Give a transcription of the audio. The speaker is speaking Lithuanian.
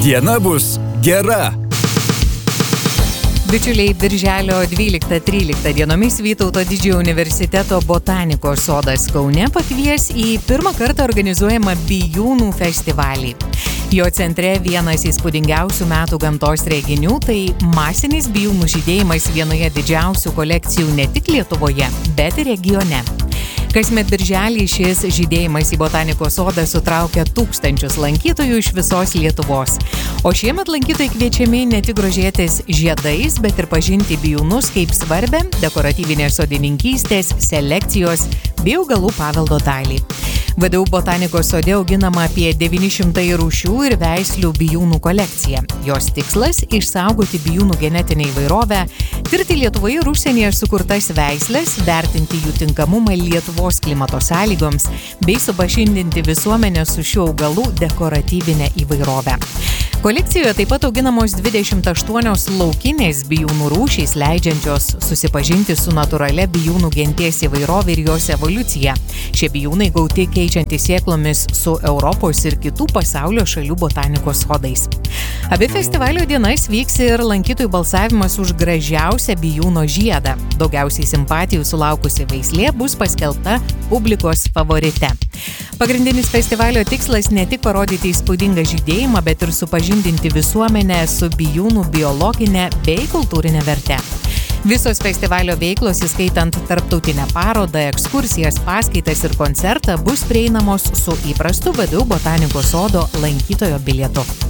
Diena bus gera. Bičiuliai, birželio 12-13 dienomis Vytauto Didžiojo universiteto botanikos sodas Kaune pakvies į pirmą kartą organizuojamą bijūnų festivalį. Jo centre vienas įspūdingiausių metų gamtos reginių – tai masinis bijūnų žydėjimas vienoje didžiausių kolekcijų ne tik Lietuvoje, bet ir regione. Kasmet birželį šis žydėjimas į botanikos sodą sutraukia tūkstančius lankytojų iš visos Lietuvos. O šiemet lankytojai kviečiami ne tik grožėtis žiedais, bet ir pažinti bijūnus kaip svarbę dekoratyvinės sodininkystės, selekcijos bei augalų paveldo dalį. VDU botanikos sode auginama apie 900 rūšių ir veislių bijūnų kolekcija. Jos tikslas – išsaugoti bijūnų genetinę įvairovę, tirti Lietuvoje ir užsienyje sukurtas veisles, vertinti jų tinkamumą Lietuvos klimato sąlygoms bei supažindinti visuomenę su šių augalų dekoratyvinė įvairovė. Kolekcijoje taip pat auginamos 28 laukinės bijūnų rūšys, leidžiančios susipažinti su natūralia bijūnų genties įvairovė ir jos evoliucija. Šie bijūnai gauti keičiantis sėklomis su Europos ir kitų pasaulio šalių botanikos sodais. Abi festivalio dienas vyks ir lankytojų balsavimas už gražiausią bijūno žiedą. Daugiausiai simpatijų sulaukusi veislė bus paskelbta publikos favorite. Pagrindinis festivalio tikslas ne tik parodyti įspūdingą žydėjimą, bet ir supažindinti visuomenę su bijūnų biologinė bei kultūrinė verte. Visos festivalio veiklos, įskaitant tarptautinę parodą, ekskursijas, paskaitas ir koncertą, bus prieinamos su įprastu VDU botanikos sodo lankytojo bilietu.